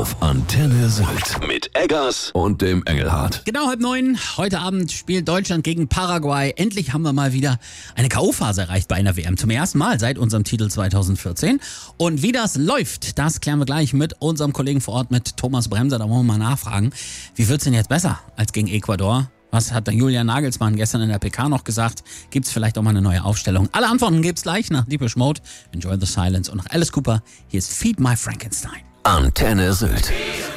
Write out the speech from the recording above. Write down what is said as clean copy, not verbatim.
auf Antenne Sylt mit Eggers und dem Engelhard. Genau 8:30. Heute Abend spielt Deutschland gegen Paraguay. Endlich haben wir mal wieder eine K.O.-Phase erreicht bei einer WM. Zum ersten Mal seit unserem Titel 2014. Und wie das läuft, das klären wir gleich mit unserem Kollegen vor Ort, mit Thomas Bremser. Da wollen wir mal nachfragen. Wie wird's denn jetzt besser als gegen Ecuador? Was hat der Julian Nagelsmann gestern in der PK noch gesagt? Gibt's vielleicht auch mal eine neue Aufstellung? Alle Antworten gibt's gleich nach Deepish Mode, Enjoy the Silence und nach Alice Cooper. Hier ist Feed My Frankenstein. Antenne Sylt.